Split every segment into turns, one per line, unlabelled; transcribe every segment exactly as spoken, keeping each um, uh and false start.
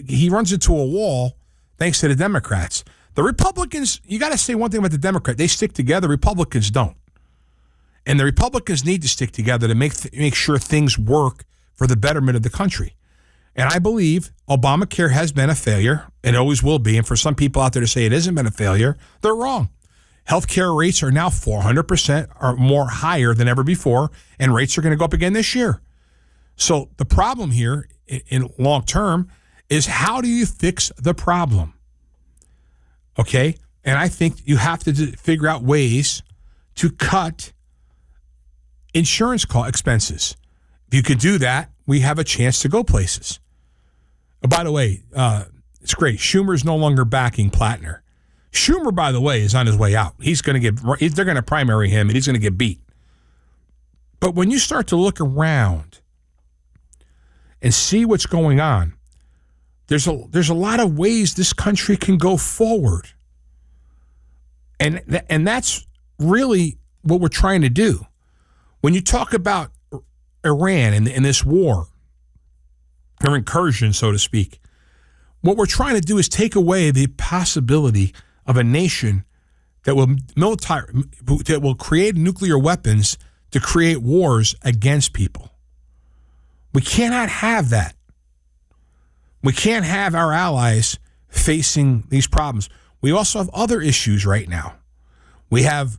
he runs into a wall thanks to the Democrats. The Republicans, you got to say one thing about the Democrats. They stick together. Republicans don't. And the Republicans need to stick together to make th- make sure things work for the betterment of the country. And I believe Obamacare has been a failure. It always will be. And for some people out there to say it hasn't been a failure, they're wrong. Healthcare rates are now four hundred percent or more higher than ever before, and rates are going to go up again this year. So the problem here in, in long term is how do you fix the problem? Okay? And I think you have to d- figure out ways to cut insurance cost expenses. If you could do that, we have a chance to go places. Oh, by the way, uh, it's great. Schumer's no longer backing Plattner. Schumer, by the way, is on his way out. He's going to get. They're going to primary him, and he's going to get beat. But when you start to look around and see what's going on, there's a there's a lot of ways this country can go forward, and th- and that's really what we're trying to do. When you talk about Iran and, and this war, or incursion, so to speak, what we're trying to do is take away the possibility of a nation that will military that will create nuclear weapons to create wars against people. We cannot have that. We can't have our allies facing these problems. We also have other issues right now. We have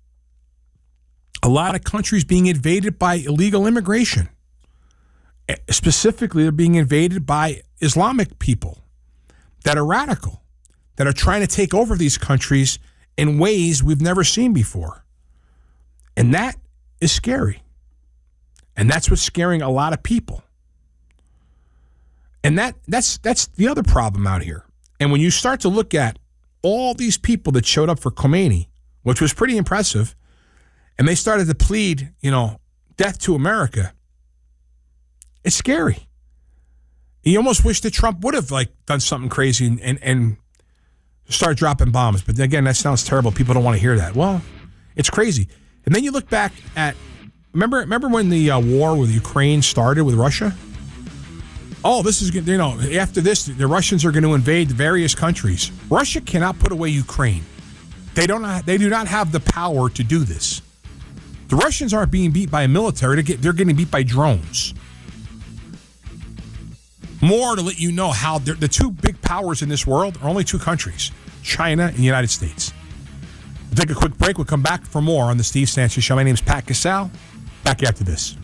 a lot of countries being invaded by illegal immigration. Specifically, they're being invaded by Islamic people that are radical, that are trying to take over these countries in ways we've never seen before. And that is scary. And that's what's scaring a lot of people. And that that's that's the other problem out here. And when you start to look at all these people that showed up for Khomeini, which was pretty impressive, and they started to plead, you know, death to America, it's scary. You almost wish that Trump would have like done something crazy and, and, and start dropping bombs. But again, that sounds terrible. People don't want to hear that. Well, it's crazy. And then you look back at, remember remember when the uh, war with Ukraine started with Russia? Oh, this is, you know, after this, the Russians are going to invade various countries. Russia cannot put away Ukraine. They don't. They do not have the power to do this. The Russians aren't being beat by a military. They're getting beat by drones. More to let you know how the two big powers in this world are only two countries, China and the United States. We'll take a quick break. We'll come back for more on the Steve Sanchez Show. My name is Pat Casale. Back after this.